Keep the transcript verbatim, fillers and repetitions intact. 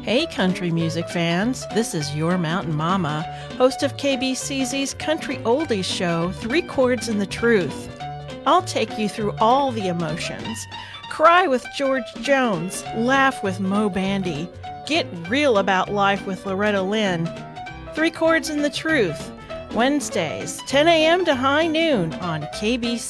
Hey, country music fans, this is your Mountain Mama, host of K B C Z's Country Oldies show, Three Chords and the Truth. I'll take you through all the emotions. Cry with George Jones, laugh with Mo Bandy, get real about life with Loretta Lynn. Three Chords and the Truth, Wednesdays, ten a.m. to high noon on K B C.